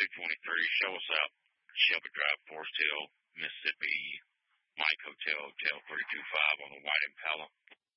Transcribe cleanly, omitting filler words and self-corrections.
223. Show us out. Shelby Drive, Forest Hill, Mississippi. Mike Hotel, Hotel 325 on the White Impala.